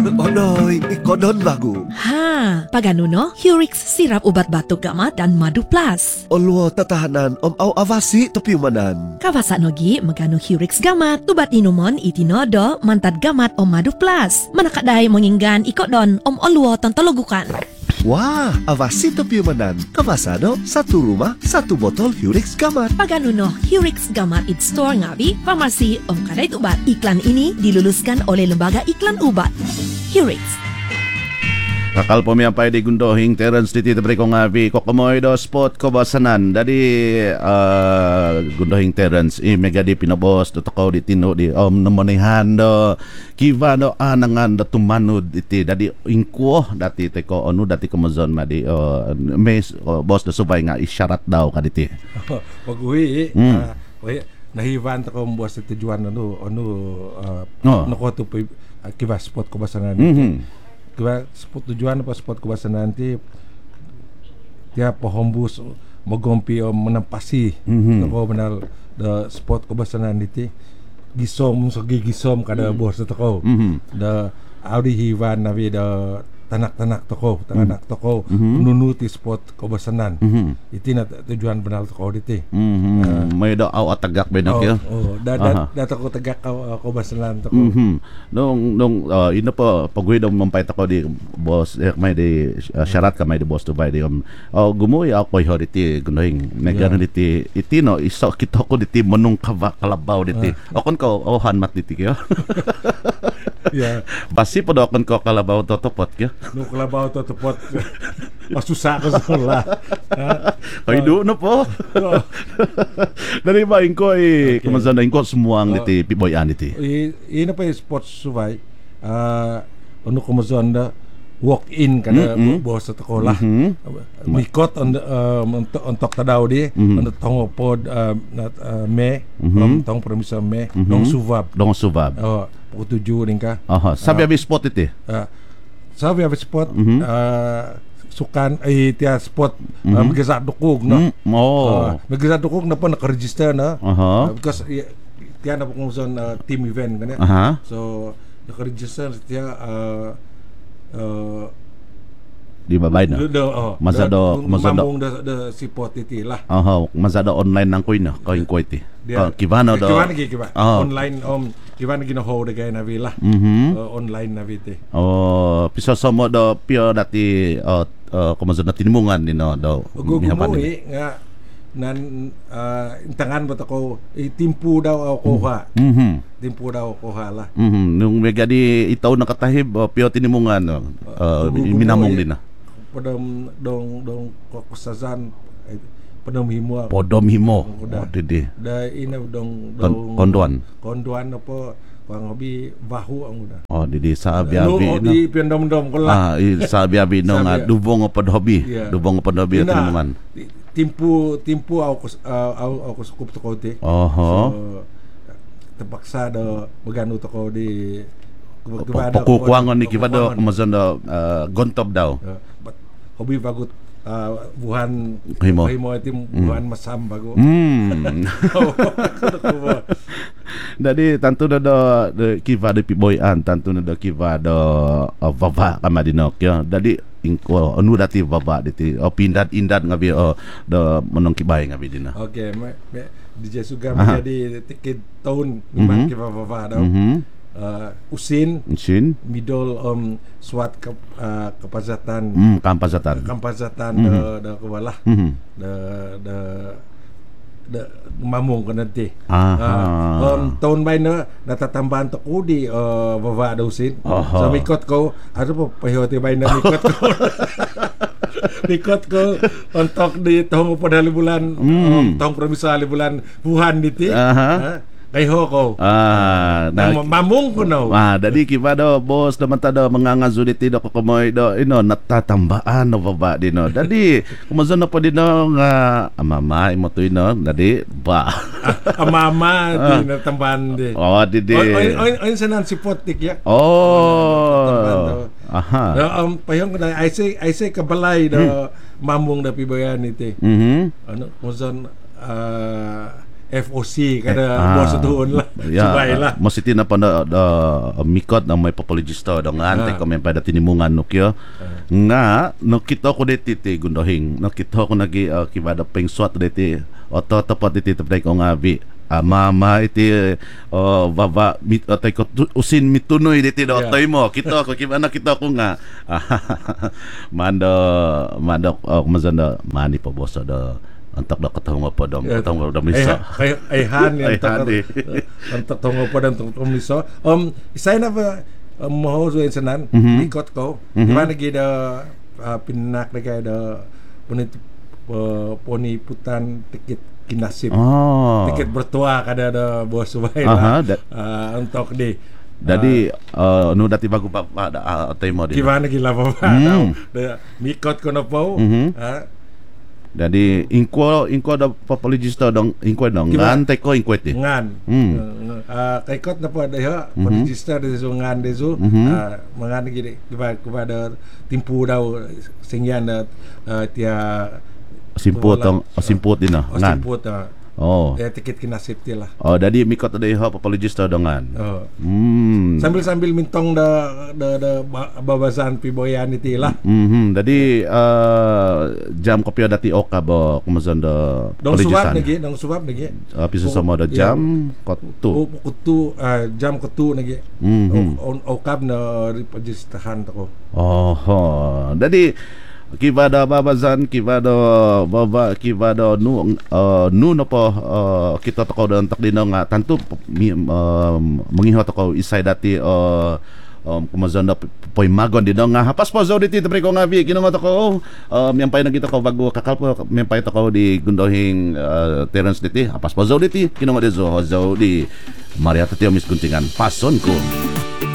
Onoy, ikodon bago. Ha, pagano no? Hurix sirap ubat batuk gamat dan madu plus. Olwo tatahanan au avasi topiumanan. Kawasa nogi magano Hurix gamat. Ubat inumon itinodo mantad gamat madu plus. Manakaday menginggan ikodon olwo tantologukan. Wah, avasi topiumanan. Kawasano, satu rumah, satu botol Hurix gamat. Pagano no, Hurix gamat it store ngabi, farmasi kadait ubat. Iklan ini diluluskan oleh Lembaga Iklan Ubat. Hurix. Kakal pumiyampay di gundohing Terence di titibri ko nga vi kokomoy do spot ko basanan dadi gundohing Terence mega di pinabos do takaw di tino di namanihan do kiva do anangan do tumanud iti dadi ingko dati teko onu dati kamazon madi mes boss do subay nga isyarat daw kaditi pag-uwi nahivan ta ko boss sa tujuan nakuha to kiva spot ko basanan kaya spot tujuan apa spot kebasan nanti dia pohombus magompi o menampasi ako benar the spot kebasan nanti gisom gisom kada bos toko the audi hivan nabi the tanak-tanak toko menunuti spot kebasanan itu na tujuan benar toko diti may do aw atagak benak yo data ko tagak kebasanan toko nung ino po pagwi daw mampay tako di boss may di syarat ka may di boss to buy di gumuy ako ho diti gunohing mega diti itino iso kita ko diti menung kalabaw diti akon ko hanmat diti kyo ya basi po do akon ko kalabaw totopot kyo no kalabaw totopot masusa ko sa ay do no po dari ba inko kumansan na inko sumuang diti piboyan diti ino pa sports subay ano kumansan na walk in kada bos sa takola mikot on tok tadaw di on tong pod me tong permisa me dong suvab putuju ning ka sabi abi spot iti sabi abi spot sukan tia spot magasa dukog no magasa dukog na pa naka-register na because tia na po kung team event kanya so naka-register tia di babay na mazado mamong da sipot iti lah mazado online nang koy na koy iti kivano do online kivano ginaho de gay na vila online na vite piso mo do pio dati kumazon na tinimungan dino do gumuwi nga nan intangan ba ako timpu daw ako ha timpu daw ako hala nung mega di itaw nakatahib pio tinimungan minamong din na dong kokusazan podom himo didi da ina dong konduan po pang hobi bahu ang uda didi sa biabi no di pendom-dom ko la sa biabi no nga dubong pod hobi tinimungan timpu ako sukup to ko ti so terpaksa do magano to ko di pakukuangon ni kibado kumazon do gontob daw hobi bagut buhan himo itu buhan masam bago jadi tantu do kiva de piboyan tantu do kiva do baba kamadinok yo jadi ingko anu dati baba diti pindat indat ngabi do menong kibay ngabi dina okay DJ Suga menjadi tiket tahun memang kiva baba do usin middle suat kepazatan kampazatan da kebalah da mamong ka nanti tahun bain na natatambahan to ko di baba da usin so mikot ko ano po pahiwati bain na mikot ko untuk di tahun pada bulan tahun permisa bulan buhan diti kay hoko mamong ko no dadi kiba do boss naman ta do mangangazo diti do kokomoy do natatambaan no baba dino dadi kumazon na po dino nga mama imo to dadi ba mama di natambahan di didi oy sanan si potik ya payong na I say kabalay do mamong da pibayan iti ano kumazon FOC kada bos tuon lah. Subay lah. Mesti na pa na mikot na may papologista do nga ante ko may pada tinimungan no kyo. Nga no kita ko deti ti gundohing. No kita ko nagi kibada pengswat deti. Oto tapat deti tapay ko nga bi. Mama iti baba atay ko usin mitunoy deti do otoy mo. Kita ko kibana kita ko nga. Mando kumazanda mani pa boss do. Antak dah ketemu apa dong, ketemu dah misa. Han yang antak ketemu apa dan ketemu misa. Saya nak mau zuin senan ikut kau. Gimana kita pinak dekat ada poni putan tiket kinasib. Tiket bertua kada ada bos subay lah. Untuk di. Jadi nu dati bagu pa atay mo di. Gimana gila pa mikot ko na po. Jadi inko ada papologista dong ngan teko inko ti ngan kaikot na po ada pologista de so ngan de so mangan gini kepada timpu daw singyan tia simput din ngan simput tiket kinasip ti lah. Jadi mikot ada papologista dongan. Sambil mintong da babasan piboyan iti lah. Jadi jam kopi dati oka bo kumazon da pologista. Dong suwab nagi. Piso sama da jam kotu. Jam kotu nagi. Okab na registrahan ko. Jadi kibada babazan kibada nu no po kita toko dan takdino nga tanto mengihot ako isay dati kumazon da poy magon dino nga hapas po zo diti tapre ko nga bi kinungot ako miampay na kita ko bago kakalpo miampay to ko di gundohing Terence diti hapas po zo diti kinungot zo di Maria Tatio Miskuntingan pason ko.